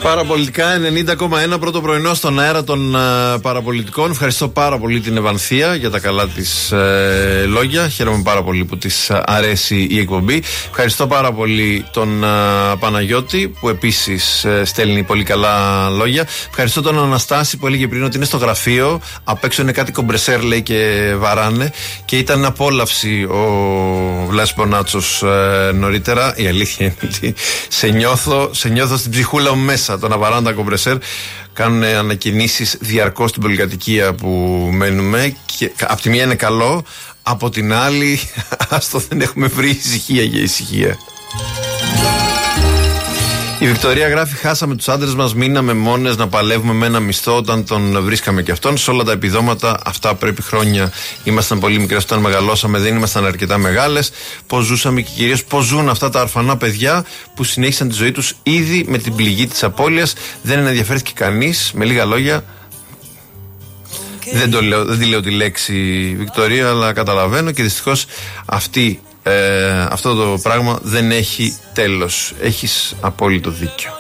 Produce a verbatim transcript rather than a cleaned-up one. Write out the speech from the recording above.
Παραπολιτικά ενενήντα κόμμα ένα, πρώτο πρωινό στον αέρα των uh, παραπολιτικών. Ευχαριστώ πάρα πολύ την Ευανθία για τα καλά της uh, λόγια. Χαίρομαι πάρα πολύ που της uh, αρέσει η εκπομπή. Ευχαριστώ πάρα πολύ τον uh, Παναγιώτη που επίσης uh, στέλνει πολύ καλά λόγια. Ευχαριστώ τον Αναστάση που έλεγε πριν ότι είναι στο γραφείο. Απ' έξω είναι κάτι κομπρεσέρ, λέει, και βαράνε. Και ήταν απόλαυση ο Βλάσης Πονάτσος uh, νωρίτερα. Η αλήθεια είναι ότι σε νιώθω, σε νιώθω στην ψυχούλα μου μέσα. Το να βαράνε τα κομπρεσέρ, κάνουν ανακοινήσεις διαρκώς στην πολυκατοικία που μένουμε. Και απ' τη μία είναι καλό, από την άλλη, άστο, δεν έχουμε βρει ησυχία για ησυχία. Η Βικτωρία γράφει: χάσαμε τους άντρες μας, μείναμε μόνες να παλεύουμε με ένα μισθό όταν τον βρίσκαμε και αυτόν. Σε όλα τα επιδόματα αυτά πρέπει χρόνια. Ήμασταν πολύ μικρές όταν μεγαλώσαμε, δεν ήμασταν αρκετά μεγάλες. Πώς ζούσαμε και κυρίως πώς ζουν αυτά τα ορφανά παιδιά που συνέχισαν τη ζωή τους ήδη με την πληγή της απώλειας. Δεν ενδιαφέρθηκε κανείς. Με λίγα λόγια, δεν, το λέω, δεν τη λέω τη λέξη Βικτωρία, αλλά καταλαβαίνω και δυστυχώς αυτή. Ε, αυτό το πράγμα δεν έχει τέλος. Έχεις απόλυτο δίκιο.